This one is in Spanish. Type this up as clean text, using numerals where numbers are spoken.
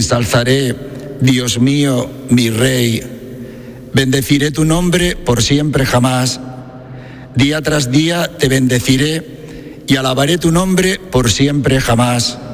ensalzaré, Dios mío, mi Rey. Bendeciré tu nombre por siempre jamás. Día tras día te bendeciré y alabaré tu nombre por siempre jamás.